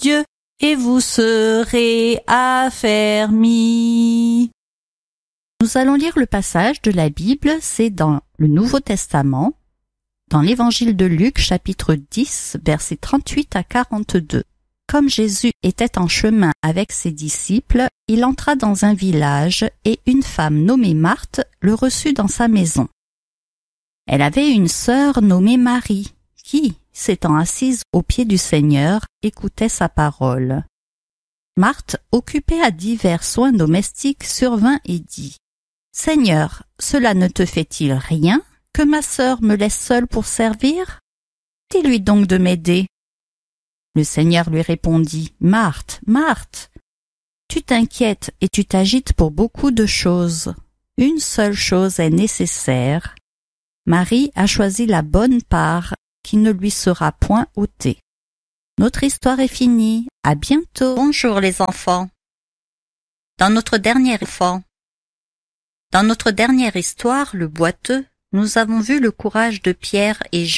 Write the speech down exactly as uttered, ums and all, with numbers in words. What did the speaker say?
Dieu, et vous serez affermis. Nous allons lire le passage de la Bible, c'est dans le Nouveau Testament, dans l'évangile de Luc, chapitre dix, versets trente-huit à quarante-deux. Comme Jésus était en chemin avec ses disciples, il entra dans un village et une femme nommée Marthe le reçut dans sa maison. Elle avait une sœur nommée Marie, qui, s'étant assise aux pieds du Seigneur, écoutait sa parole. Marthe, occupée à divers soins domestiques, survint et dit : « Seigneur, cela ne te fait-il rien que ma sœur me laisse seule pour servir ? Dis-lui donc de m'aider. » Le Seigneur lui répondit : « Marthe, Marthe, tu t'inquiètes et tu t'agites pour beaucoup de choses. Une seule chose est nécessaire. Marie a choisi la bonne part qui ne lui sera point ôtée. » Notre histoire est finie. À bientôt. Bonjour les enfants. Dans notre dernière enfant, dans notre dernière histoire, le boiteux, nous avons vu le courage de Pierre et Jean